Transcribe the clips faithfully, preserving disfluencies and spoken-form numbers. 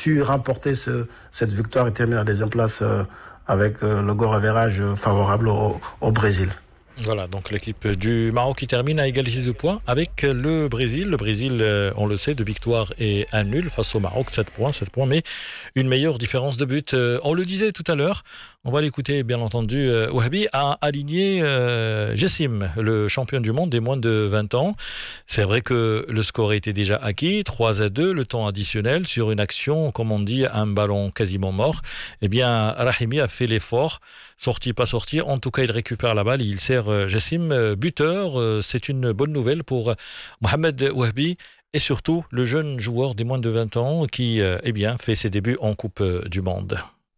su remporter ce, cette victoire et terminer à la deuxième place euh, avec euh, le goal average favorable au, au Brésil. Voilà, donc l'équipe du Maroc qui termine à égalité de points avec le Brésil. Le Brésil, on le sait, de victoire et un nul face au Maroc, sept points, sept points, mais une meilleure différence de but. On le disait tout à l'heure, on va l'écouter bien entendu, Ouhabi a aligné euh, Jessim, le champion du monde des moins de vingt ans. C'est vrai que le score était déjà acquis, trois à deux, le temps additionnel sur une action, comme on dit, un ballon quasiment mort. Eh bien, Rahimi a fait l'effort, sorti, pas sorti, en tout cas il récupère la balle, il sert Jessim buteur. C'est une bonne nouvelle pour Mohamed Ouhabi et surtout le jeune joueur des moins de vingt ans qui eh bien, fait ses débuts en Coupe du Monde.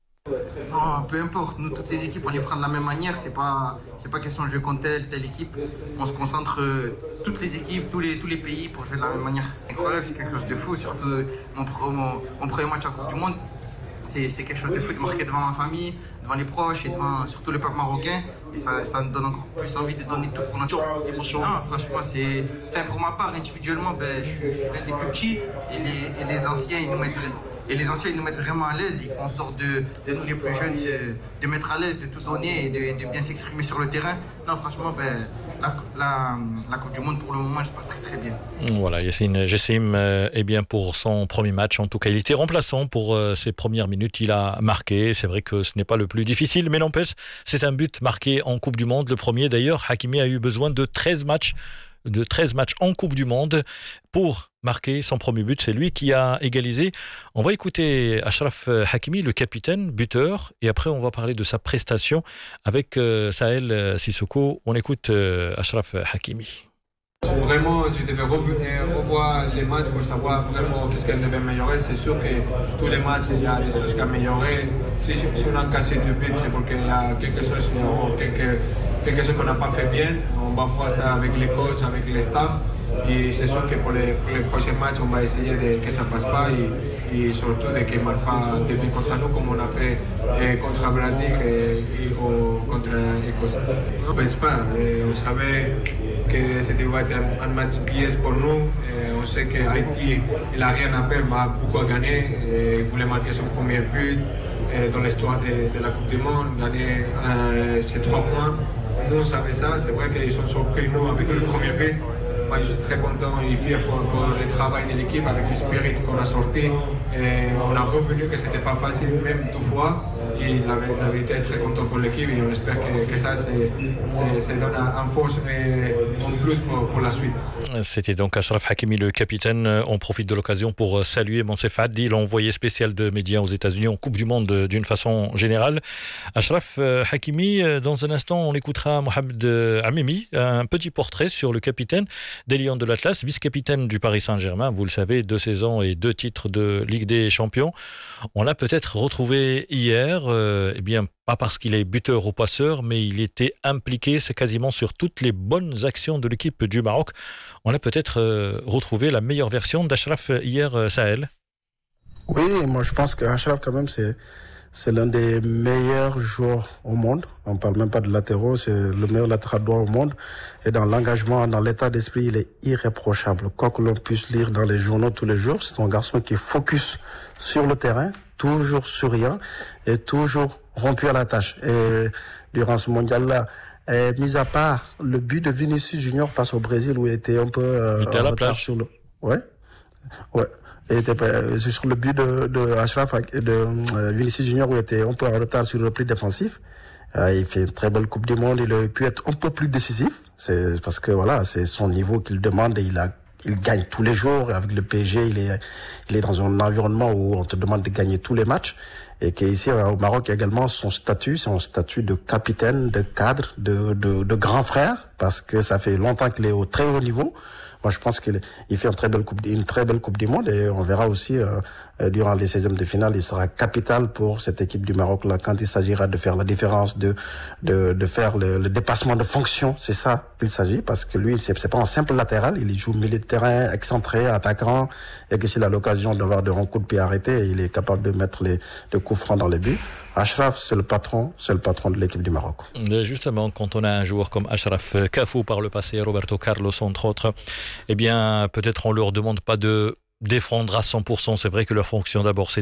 Non, peu importe, nous toutes les équipes on les prend de la même manière, c'est pas, c'est pas question de jouer contre telle, telle équipe, on se concentre euh, toutes les équipes, tous les, tous les pays pour jouer de la même manière. Incroyable, c'est quelque chose de fou, surtout mon, mon, mon premier match en Coupe du Monde, c'est, c'est quelque chose de fou de marquer devant ma famille, devant les proches et devant surtout le peuple marocain, et ça, ça nous donne encore plus envie de donner tout pour notre émotion. Non, franchement, c'est, enfin, pour ma part individuellement, ben, je, suis, je suis l'un des plus petits et les, et les anciens ils nous mettent Et les anciens, ils nous mettent vraiment à l'aise. Ils font en sorte de, de nous, les plus jeunes, de, de mettre à l'aise, de tout donner et de, de bien s'exprimer sur le terrain. Non, franchement, ben, la, la, la Coupe du Monde, pour le moment, elle se passe très, très bien. Voilà, Yassine Jessim, euh, eh bien, pour son premier match, en tout cas, il était remplaçant pour euh, ses premières minutes. Il a marqué. C'est vrai que ce n'est pas le plus difficile, mais n'empêche, c'est un but marqué en Coupe du Monde. Le premier, d'ailleurs, Hakimi a eu besoin de treize matchs de treize matchs en Coupe du Monde pour marquer son premier but. C'est lui qui a égalisé. On va écouter Achraf Hakimi, le capitaine, buteur, et après on va parler de sa prestation avec euh, Sahel Sissoko. On écoute euh, Achraf Hakimi. Vraiment, je devais revenir, revoir les matchs pour savoir vraiment qu'est-ce qu'elle devait améliorer. C'est sûr que tous les matchs, il y a des choses qu'à améliorer. Si, si on a cassé deux buts, c'est parce qu'il y a quelque chose, quelque, quelque chose qu'on n'a pas fait bien. On va voir ça avec les coachs, avec les staffs. Et c'est sûr que pour les, pour les prochains matchs, on va essayer de, que ça ne passe pas et, et surtout de qu'ils ne marquent pas de buts contre nous comme on a fait eh, contre le Brésil et, et au, contre l'Écosse. On ne pense pas. Et on savait que c'était un, un match piège pour nous. Et on sait qu'Haïti, il n'a rien à perdre, mais a beaucoup à gagner. Et il voulait marquer son premier but dans l'histoire de, de la Coupe du Monde, gagner euh, ces trois points. Nous, on savait ça. C'est vrai qu'ils sont surpris, nous, avec le premier but. Moi, je suis très content et fier pour, pour le travail de l'équipe avec l'esprit qu'on a sorti. Et on a revenu que ce n'était pas facile, même deux fois. Et la, la vérité est très content pour l'équipe et on espère que, que ça, c'est, c'est, ça donne un force en plus pour, pour la suite. C'était donc Achraf Hakimi, le capitaine. On profite de l'occasion pour saluer Monsef Addi, l'envoyé spécial de médias aux États-Unis en Coupe du Monde d'une façon générale. Achraf Hakimi, dans un instant, on écoutera Mohamed Amimi, un petit portrait sur le capitaine des Lions de l'Atlas, vice-capitaine du Paris Saint-Germain. Vous le savez, deux saisons et deux titres de Ligue des Champions. On l'a peut-être retrouvé hier, euh, eh bien, pas parce qu'il est buteur ou passeur, mais il était impliqué, c'est quasiment sur toutes les bonnes actions de l'équipe du Maroc. On a peut-être euh, retrouvé la meilleure version d'Achraf hier, euh, Sahel. Oui, moi je pense que Achraf quand même c'est c'est l'un des meilleurs joueurs au monde. On parle même pas de latéraux, c'est le meilleur latéral droit au monde. Et dans l'engagement, dans l'état d'esprit, il est irréprochable. Quoi que l'on puisse lire dans les journaux tous les jours, c'est un garçon qui est focus sur le terrain, toujours souriant et toujours rompu à la tâche. Et durant ce mondial-là, et mis à part le but de Vinicius Junior face au Brésil où il était un peu euh, il était à la plage sur le, ouais, ouais. Et était, euh, sur le but de, de Achraf, de euh, Vinicius Junior où il était un peu en retard sur le repli défensif. Euh, il fait une très belle Coupe du Monde. Il aurait pu être un peu plus décisif. C'est parce que voilà, c'est son niveau qu'il demande et il a, il gagne tous les jours. Avec le P S G, il est, il est dans un environnement où on te demande de gagner tous les matchs. Et qu'ici, au Maroc, également, son statut, c'est un statut de capitaine, de cadre, de, de, de grand frère, parce que ça fait longtemps qu'il est au très haut niveau. Moi, je pense qu'il il fait une très belle coupe, une très belle coupe du monde et on verra aussi euh, durant les seizièmes de finale, il sera capital pour cette équipe du Maroc là quand il s'agira de faire la différence, de de, de faire le, le dépassement de fonction. C'est ça qu'il s'agit parce que lui, c'est, c'est pas un simple latéral, il joue milieu de terrain, excentré, attaquant et que s'il a l'occasion d'avoir de bons coups de pied arrêtés, il est capable de mettre les, les coups francs dans les buts. Achraf, c'est le patron, c'est le patron de l'équipe du Maroc. Justement, quand on a un joueur comme Achraf, Cafu par le passé, Roberto Carlos entre autres, eh bien, peut-être on leur demande pas de défendre à cent pour cent. C'est vrai que leur fonction d'abord, c'est